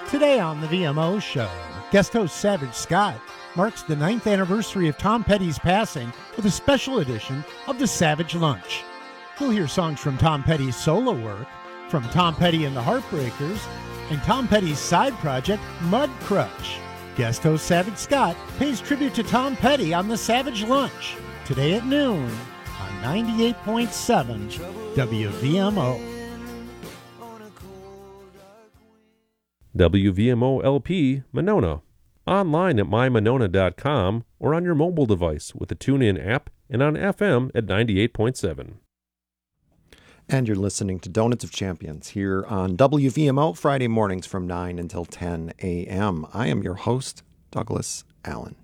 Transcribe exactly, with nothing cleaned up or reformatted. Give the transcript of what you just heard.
Today on the V M O Show, guest host Savage Scott marks the ninth anniversary of Tom Petty's passing with a special edition of the Savage Lunch. You'll hear songs from Tom Petty's solo work, from Tom Petty and the Heartbreakers, and Tom Petty's side project, Mud Crush. Guest host Savage Scott pays tribute to Tom Petty on the Savage Lunch, today at noon on ninety-eight point seven W V M O. W V M O L P Monona. Online at my monona dot com or on your mobile device with the TuneIn app and on F M at ninety-eight point seven. And you're listening to Donuts of Champions here on W V M O Friday mornings from nine until ten a.m. I am your host, Douglas Allen.